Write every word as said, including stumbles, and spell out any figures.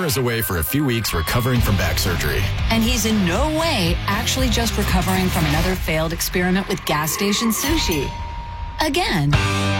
Connor is away for a few weeks recovering from back surgery. And he's in no way actually just recovering from another failed experiment with gas station sushi. Again.